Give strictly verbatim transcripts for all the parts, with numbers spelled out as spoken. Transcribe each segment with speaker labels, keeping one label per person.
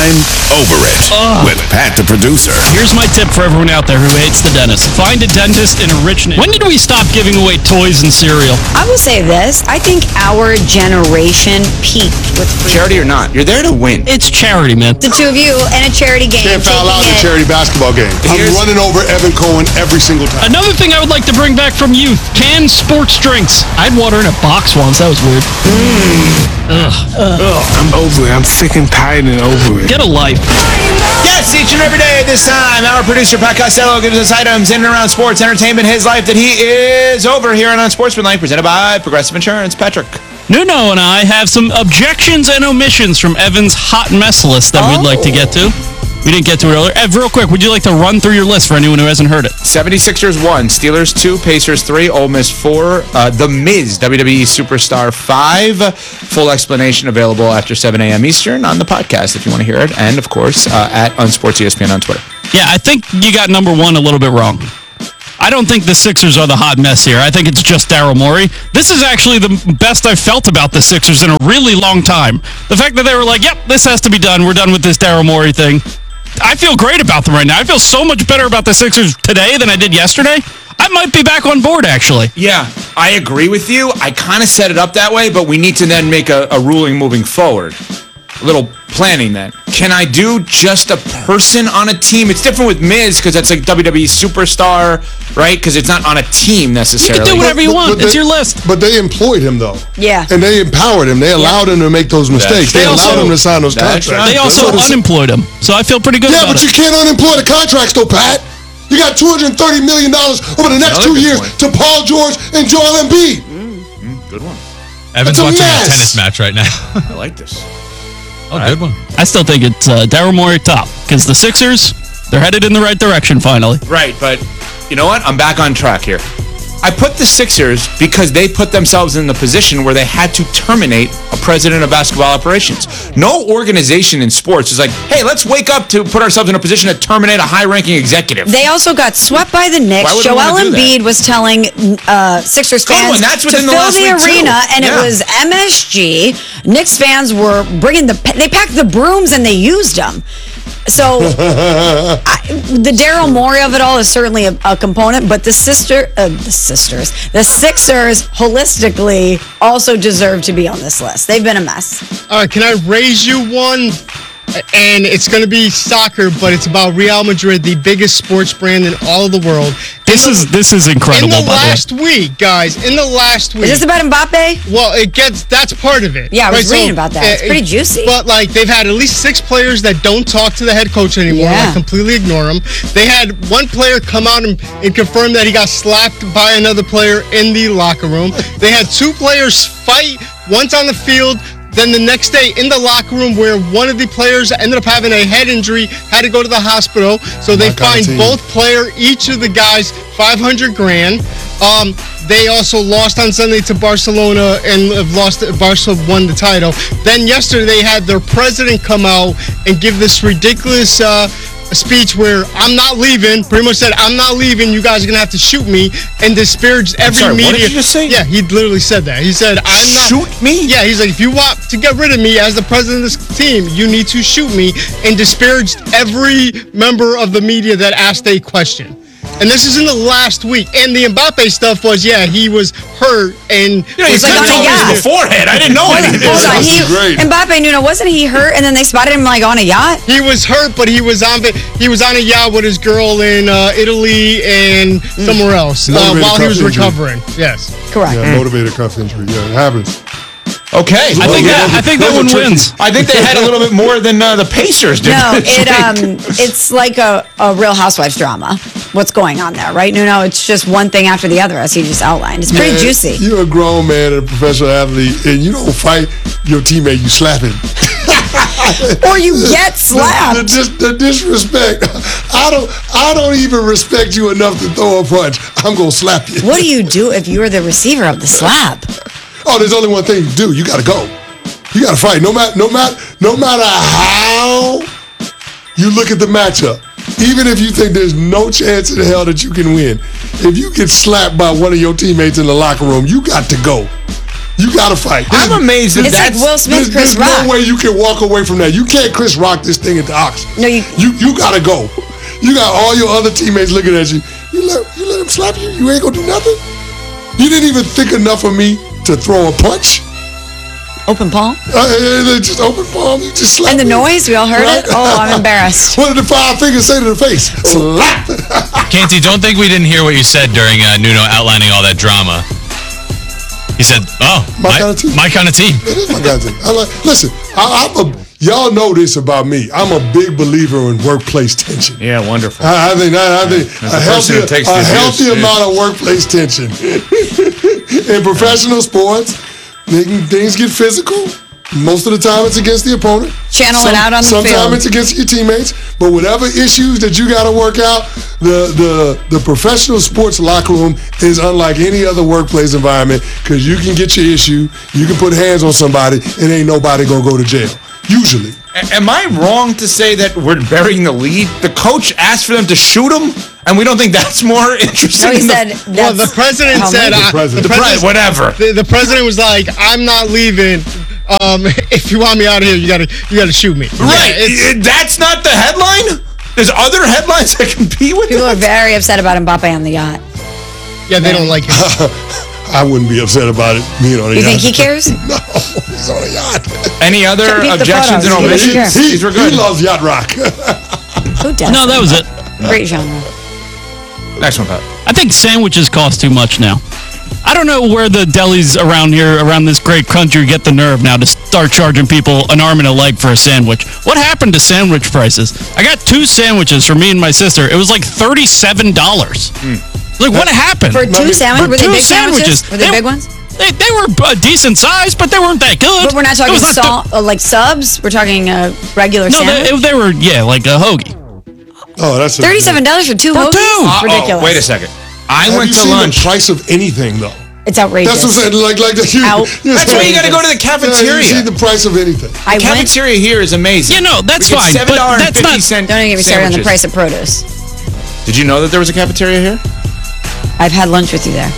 Speaker 1: I'm over it Ugh. with Pat the producer.
Speaker 2: Here's my tip for everyone out there who hates the dentist. Find a dentist in a rich neighborhood. When did we stop giving away toys and cereal?
Speaker 3: I will say this. I think our generation peaked with free
Speaker 4: charity or not. You're there to win.
Speaker 2: It's charity, man.
Speaker 3: The two of you in a charity game.
Speaker 5: Can't foul out in a charity basketball game.
Speaker 4: Here's,
Speaker 5: I'm running over Evan Cohen every single time.
Speaker 2: Another thing I would like to bring back from youth, canned sports drinks. I had water in a box once. That was weird.
Speaker 6: Mm. Ugh. Ugh. I'm over it. I'm sick and tired and over it.
Speaker 2: Get a life.
Speaker 4: Yes, each and every day this time, our producer, Pat Costello, gives us items in and around sports, entertainment, his life that he is over here on Unsportsmanlike, presented by Progressive Insurance. Patrick.
Speaker 2: Nuno and I have some objections and omissions from Evan's hot mess list that oh. we'd like to get to. We didn't get to it earlier. Ev, real quick, would you like to run through your list for anyone who hasn't heard it?
Speaker 4: seventy-sixers one, Steelers two, Pacers three, Ole Miss four, uh, The Miz, W W E Superstar five. Full explanation available after seven a.m. Eastern on the podcast if you want to hear it. And, of course, uh, at UnsportsESPN on Twitter.
Speaker 2: Yeah, I think you got number one a little bit wrong. I don't think the Sixers are the hot mess here. I think it's just Daryl Morey. This is actually the best I've felt about the Sixers in a really long time. The fact that they were like, yep, this has to be done. We're done with this Daryl Morey thing. I feel great about them right now. I feel so much better about the Sixers today than I did yesterday. I might be back on board, actually.
Speaker 4: Yeah, I agree with you. I kind of set it up that way, but we need to then make a, a ruling moving forward. A little planning then. Can I do just a person on a team? It's different with Miz because that's like W W E Superstar, right? Because it's not on a team necessarily.
Speaker 2: You can do whatever you want.
Speaker 5: But
Speaker 2: it's
Speaker 5: they,
Speaker 2: your list.
Speaker 5: But they employed him, though.
Speaker 3: Yeah.
Speaker 5: And they empowered him. They allowed yeah. him to make those mistakes. They, they allowed also, him to sign those contracts. Right.
Speaker 2: They also unemployed him. So I feel pretty good
Speaker 5: yeah,
Speaker 2: about it.
Speaker 5: Yeah, but you can't unemploy the contracts, though, Pat. You got two hundred thirty million dollars over the next Another two years point. to Paul George and Joel Embiid.
Speaker 4: Mm, mm, good one.
Speaker 7: Evan's
Speaker 5: a
Speaker 7: watching
Speaker 5: mess.
Speaker 7: a tennis match right now.
Speaker 4: I like this.
Speaker 7: Oh, right. Good one.
Speaker 2: I still think it's uh, Daryl Morey top because the Sixers, they're headed in the right direction finally.
Speaker 4: Right, but you know what? I'm back on track here. I put the Sixers because they put themselves in the position where they had to terminate a president of basketball operations. No organization in sports is like, hey, let's wake up to put ourselves in a position to terminate a high-ranking executive.
Speaker 3: They also got swept by the Knicks. Joel Embiid was telling uh, Sixers fans
Speaker 4: that's
Speaker 3: to fill
Speaker 4: the,
Speaker 3: the arena,
Speaker 4: too.
Speaker 3: and yeah. it was M S G. Knicks fans were bringing the – they packed the brooms and they used them. So I, the Daryl Morey of it all is certainly a, a component, but the sister, uh, the sisters, the Sixers holistically also deserve to be on this list. They've been a mess.
Speaker 8: All right, can I raise you one? And it's going to be soccer, but it's about Real Madrid, the biggest sports brand in all of the world.
Speaker 2: This is this is incredible.
Speaker 8: In the last week, guys, in the last week.
Speaker 3: Is this about Mbappe?
Speaker 8: Well, it gets that's part of it.
Speaker 3: Yeah, I was
Speaker 8: right?
Speaker 3: reading
Speaker 8: so,
Speaker 3: about that. It's pretty juicy.
Speaker 8: But like they've had at least six players that don't talk to the head coach anymore.
Speaker 3: Yeah.
Speaker 8: Like completely ignore him. They had one player come out and, and confirm that he got slapped by another player in the locker room. They had two players fight, once on the field. Then the next day in the locker room where one of the players ended up having a head injury, had to go to the hospital. So they fined both player, each of the guys, five hundred grand. Um, they also lost on Sunday to Barcelona and have lost. Barca won the title. Then yesterday they had their president come out and give this ridiculous uh, speech where I'm not leaving. Pretty much said, I'm not leaving. You guys are going to have to shoot me, and disparaged every
Speaker 4: sorry,
Speaker 8: media.
Speaker 4: What did you just say?
Speaker 8: Yeah, he literally said that. He said, I'm not.
Speaker 4: Shoot me?
Speaker 8: Yeah, he's like, if you want to get rid of me as the president of this team, you need to shoot me, and disparaged every member of the media that asked a question. And this is in the last week. And the Mbappe stuff was, yeah, he was hurt. And
Speaker 4: you know,
Speaker 3: was like on a yacht
Speaker 4: beforehand. I didn't know anything.
Speaker 3: Hold on, he,
Speaker 5: great.
Speaker 3: Mbappe, Nuno, wasn't he hurt? And then they spotted him like on a yacht.
Speaker 8: He was hurt, but he was on he was on a yacht with his girl in uh, Italy and mm. somewhere else uh, while he was injury. recovering. Yes,
Speaker 3: correct.
Speaker 5: Yeah, motivated cuff injury. Yeah, it happens.
Speaker 4: Okay,
Speaker 2: I think that, I think that one wins.
Speaker 4: I think they had a little bit more than uh, the Pacers did.
Speaker 3: No, it um, it's like a, a Real Housewives drama. What's going on there, right? No, no, it's just one thing after the other, as he just outlined. It's pretty
Speaker 5: man,
Speaker 3: juicy.
Speaker 5: You're a grown man and a professional athlete, and you don't fight your teammate. You slap him.
Speaker 3: Or you get slapped.
Speaker 5: The, the, dis, the disrespect. I don't. I don't even respect you enough to throw a punch. I'm gonna slap you.
Speaker 3: What do you do if you're the receiver of the slap?
Speaker 5: Oh, there's only one thing to do. You got to go. You got to fight. No matter, no matter, no matter how you look at the matchup, even if you think there's no chance in hell that you can win, if you get slapped by one of your teammates in the locker room, you got to go. You gotta fight. There's,
Speaker 4: I'm amazed that
Speaker 3: It's like
Speaker 4: that's
Speaker 3: Will Smith,
Speaker 5: there's,
Speaker 3: Chris
Speaker 5: there's
Speaker 3: Rock.
Speaker 5: no way you can walk away from that. You can't Chris Rock this thing at the Ox.
Speaker 3: No, you-
Speaker 5: You you gotta go. You got all your other teammates looking at you. You let you let him slap you. You ain't gonna do nothing. You didn't even think enough of me to throw a punch.
Speaker 3: Open palm.
Speaker 5: Uh, just open palm. You just slap
Speaker 3: And the
Speaker 5: me.
Speaker 3: noise, we all heard
Speaker 5: Right?
Speaker 3: it. Oh, I'm embarrassed.
Speaker 5: What did the five fingers say to the face? Slap.
Speaker 7: Canty, don't think we didn't hear what you said during uh, Nuno outlining all that drama. He said, "Oh,
Speaker 5: My
Speaker 7: my,
Speaker 5: kind of team.
Speaker 7: my kind of team."
Speaker 5: It is my guy's thing. I like. Listen, I, I'm a. Y'all know this about me. I'm a big believer in workplace tension.
Speaker 4: Yeah, wonderful.
Speaker 5: I, I think. I, I think
Speaker 4: As
Speaker 5: a
Speaker 4: a person
Speaker 5: healthy,
Speaker 4: that takes
Speaker 5: a
Speaker 4: the
Speaker 5: healthy
Speaker 4: abuse, yeah.
Speaker 5: amount of workplace tension in professional sports. they can- Things get physical. Most of the time, it's against the opponent.
Speaker 3: Channel it out on the
Speaker 5: Sometimes
Speaker 3: field.
Speaker 5: it's against your teammates. But whatever issues that you got to work out, the the the professional sports locker room is unlike any other workplace environment because you can get your issue, you can put hands on somebody, and ain't nobody gonna go to jail. Usually.
Speaker 4: A- Am I wrong to say that we're burying the lead? The coach asked for them to shoot him, and we don't think that's more interesting.
Speaker 3: No, he
Speaker 4: than
Speaker 3: said.
Speaker 4: the,
Speaker 8: Well,
Speaker 3: that's
Speaker 8: the president
Speaker 3: how
Speaker 8: said,
Speaker 3: many-
Speaker 8: I,
Speaker 5: president.
Speaker 8: the
Speaker 4: the
Speaker 8: president,
Speaker 4: pre- whatever.
Speaker 8: the, the president was like, "I'm not leaving. Um, if you want me out of here, you gotta, you gotta shoot me."
Speaker 4: Right.
Speaker 8: Yeah, it's-
Speaker 4: I- That's not the headline? There's other headlines that compete with
Speaker 3: People are
Speaker 4: that?
Speaker 3: very upset about Mbappe on the yacht.
Speaker 8: yeah, they don't like him.
Speaker 5: I wouldn't be upset about it being on a
Speaker 3: You
Speaker 5: yacht.
Speaker 3: think he cares?
Speaker 5: No, he's on a yacht.
Speaker 4: Any other
Speaker 3: Peep the
Speaker 4: objections and
Speaker 3: photos.
Speaker 4: omissions?
Speaker 3: Yeah, sure.
Speaker 5: He,
Speaker 4: These were
Speaker 5: he
Speaker 4: good.
Speaker 5: loves yacht rock.
Speaker 3: Who does?
Speaker 2: No, that was it.
Speaker 3: Great genre.
Speaker 4: Next one, Pat.
Speaker 2: I think sandwiches cost too much now. I don't know where the delis around here, around this great country, get the nerve now to start charging people an arm and a leg for a sandwich. What happened to sandwich prices? I got two sandwiches for me and my sister. It was like thirty-seven dollars. Like, what happened?
Speaker 3: For two sandwiches?
Speaker 2: For
Speaker 3: Were they
Speaker 2: two
Speaker 3: big sandwiches?
Speaker 2: sandwiches.
Speaker 3: Were they
Speaker 2: They-
Speaker 3: big ones?
Speaker 2: They, they were a decent size, but they weren't that good.
Speaker 3: But we're not
Speaker 2: It
Speaker 3: talking
Speaker 2: was like the-
Speaker 3: salt, uh, like subs. We're talking a regular
Speaker 2: No,
Speaker 3: sandwich.
Speaker 2: they, they were, yeah, like a hoagie.
Speaker 5: Oh, that's a,
Speaker 3: Thirty-seven dollars for two
Speaker 2: For
Speaker 3: hoagies?
Speaker 2: two.
Speaker 4: Uh, oh,
Speaker 3: Ridiculous.
Speaker 4: wait a second. I
Speaker 5: Have
Speaker 4: went
Speaker 5: you
Speaker 4: to
Speaker 5: seen
Speaker 4: lunch.
Speaker 5: the price of anything though?
Speaker 3: It's outrageous.
Speaker 5: That's what I'm saying. Like, like the, you,
Speaker 3: Out.
Speaker 4: That's why you got to go to the
Speaker 5: Yeah, you
Speaker 4: cafeteria.
Speaker 5: see the price of anything.
Speaker 3: I went.
Speaker 4: Cafeteria here is amazing.
Speaker 2: Yeah, no, that's
Speaker 4: We get
Speaker 2: fine, but
Speaker 4: seven dollars and
Speaker 2: that's
Speaker 4: fifty
Speaker 2: not-
Speaker 4: cent
Speaker 3: Don't even get me started on the
Speaker 4: sandwiches.
Speaker 3: price of produce.
Speaker 4: Did you know that there was a cafeteria here?
Speaker 3: I've had lunch with you there.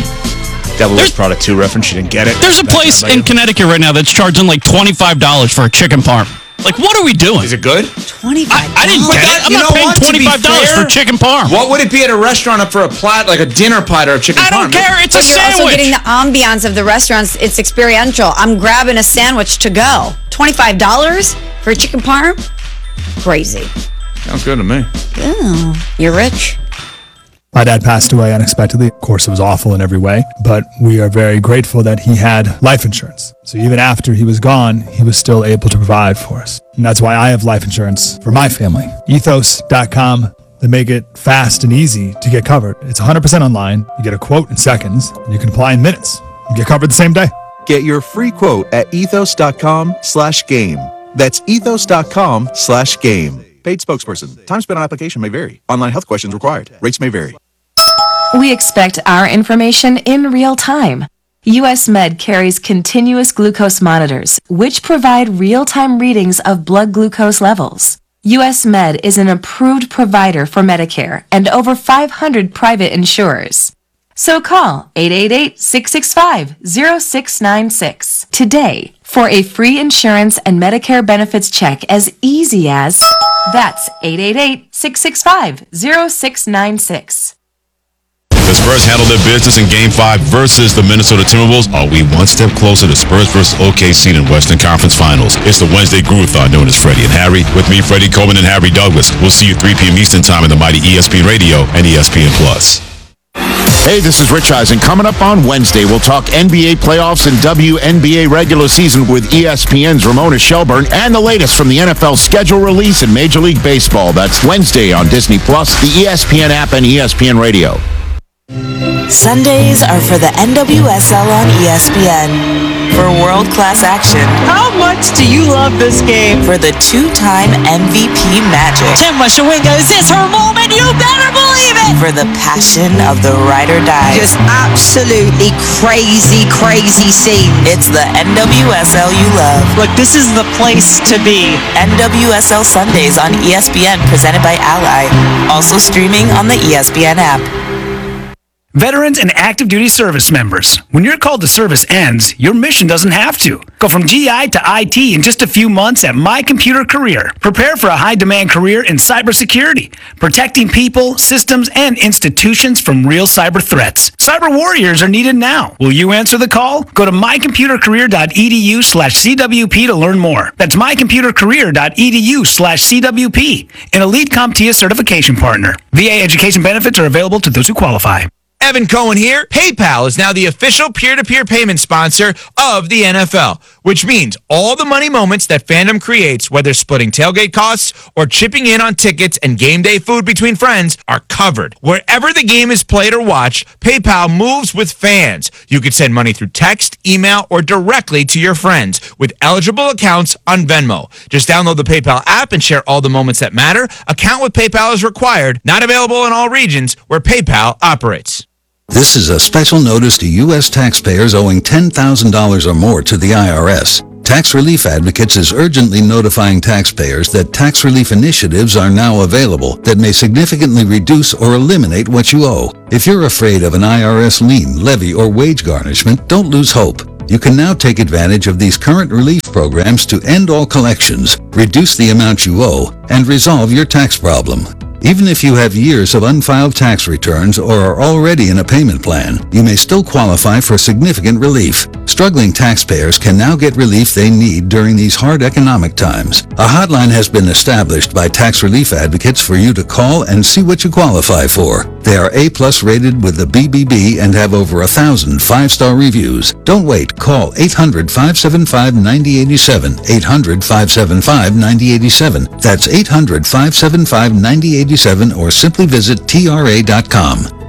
Speaker 4: Devil Wears
Speaker 2: There's-
Speaker 4: Prada two reference. She didn't get it.
Speaker 2: There's a
Speaker 4: That's
Speaker 2: place
Speaker 4: not
Speaker 2: in
Speaker 4: you.
Speaker 2: Connecticut right now that's charging like twenty-five dollars for a chicken parm. Like, what are we doing?
Speaker 4: Is it good?
Speaker 3: Twenty-five.
Speaker 2: I, I didn't
Speaker 4: But
Speaker 2: get
Speaker 4: that-
Speaker 2: it. I'm
Speaker 4: you
Speaker 2: not
Speaker 4: know
Speaker 2: paying
Speaker 4: what? To be
Speaker 2: twenty-five dollars
Speaker 4: fair,
Speaker 2: for chicken parm.
Speaker 4: What would it be at a restaurant up for a plat, like a dinner platter of chicken
Speaker 2: I don't
Speaker 4: parm?
Speaker 2: care. It's
Speaker 3: But
Speaker 2: a
Speaker 3: you're
Speaker 2: sandwich.
Speaker 3: also getting the ambiance of the restaurants. It's experiential. I'm grabbing a sandwich to go. Twenty-five dollars for a chicken parm? Crazy.
Speaker 4: Sounds good to me.
Speaker 3: Ooh, you're rich.
Speaker 9: My dad passed away unexpectedly. Of course, it was awful in every way, but we are very grateful that he had life insurance. So even after he was gone, he was still able to provide for us. And that's why I have life insurance for my family. ethos dot com. They make it fast and easy to get covered. It's one hundred percent online. You get a quote in seconds, and you can apply in minutes. You get covered the same day.
Speaker 10: Get your free quote at ethos.com slash game. That's ethos.com slash game. Paid spokesperson. Time spent on application may vary. Online health questions required. Rates may vary.
Speaker 11: We expect our information in real time. U S Med carries continuous glucose monitors, which provide real-time readings of blood glucose levels. U S Med is an approved provider for Medicare and over five hundred private insurers. So call eight eight eight, six six five, zero six nine six today for a free insurance and Medicare benefits check as easy as... That's eight eight eight, six six five, zero six nine six.
Speaker 1: The Spurs handle their business in Game five versus the Minnesota Timberwolves. Are we one step closer to Spurs versus O K C in Western Conference Finals? It's the Wednesday Groove-Thon known as Freddie and Harry. With me, Freddie Coleman and Harry Douglas. We'll see you three p.m. Eastern Time in the mighty E S P N Radio and E S P N Plus.
Speaker 12: Hey, this is Rich Eisen. Coming up on Wednesday, we'll talk N B A playoffs and W N B A regular season with E S P N's Ramona Shelburne and the latest from the N F L schedule release and Major League Baseball. That's Wednesday on Disney Plus, the E S P N app, and E S P N Radio.
Speaker 13: Sundays are for the N W S L on E S P N. For world-class action. How much do you love this game? For the two-time M V P magic. Tim Washawinga, is this her moment? You better believe it! For the passion of the ride or die. Just absolutely crazy, crazy scene. It's the N W S L you love. Look, this is the place to be. N W S L Sundays on E S P N, presented by Ally. Also streaming on the E S P N app.
Speaker 14: Veterans and active duty service members, when your call to service ends, your mission doesn't have to. Go from G I to I T in just a few months at My Computer Career. Prepare for a high-demand career in cybersecurity, protecting people, systems, and institutions from real cyber threats. Cyber warriors are needed now. Will you answer the call? Go to mycomputercareer.edu slash CWP to learn more. That's mycomputercareer.edu slash CWP, an Elite CompTIA certification partner. V A education benefits are available to those who qualify.
Speaker 4: Evan Cohen here. PayPal is now the official peer-to-peer payment sponsor of the N F L, which means all the money moments that fandom creates, whether splitting tailgate costs or chipping in on tickets and game day food between friends, are covered. Wherever the game is played or watched, PayPal moves with fans. You can send money through text, email, or directly to your friends with eligible accounts on Venmo. Just download the PayPal app and share all the moments that matter. Account with PayPal is required. Not available in all regions where PayPal operates.
Speaker 15: This is a special notice to U S taxpayers owing ten thousand dollars or more to the I R S. Tax Relief Advocates is urgently notifying taxpayers that tax relief initiatives are now available that may significantly reduce or eliminate what you owe. If you're afraid of an I R S lien, levy, or wage garnishment, don't lose hope. You can now take advantage of these current relief programs to end all collections, reduce the amount you owe, and resolve your tax problem. Even if you have years of unfiled tax returns or are already in a payment plan, you may still qualify for significant relief. Struggling taxpayers can now get relief they need during these hard economic times. A hotline has been established by Tax Relief Advocates for you to call and see what you qualify for. They are A-plus rated with the B B B and have over a thousand five-star reviews. Don't wait. Call eight hundred, five seven five, nine zero eight seven, eight hundred, five seven five, nine zero eight seven. That's eight hundred, five seven five, nine zero eight seven or simply visit T R A dot com.